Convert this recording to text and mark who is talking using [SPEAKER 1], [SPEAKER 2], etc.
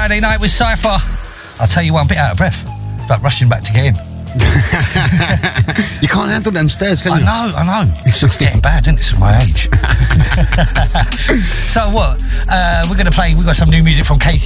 [SPEAKER 1] Friday night with Cypher. I'll tell you what, I'm a bit out of breath. Like rushing back to get in.
[SPEAKER 2] You can't handle them stairs, can you?
[SPEAKER 1] I know. It's getting bad, isn't it? It's my age. So what? We're going to play. We've got some new music from KT